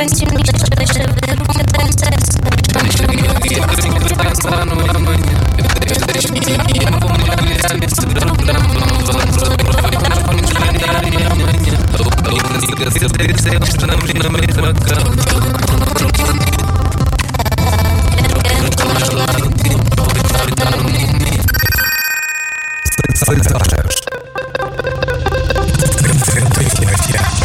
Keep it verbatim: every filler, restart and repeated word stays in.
perfeccionista, deixa ver o que acontece. Deixa eu ver pensar no amanhã. Deixa eu vou olhar nesse programa. Vamos ganhar amanhã. A única certeza é que estamos na mesma cama. Seis horas. F M.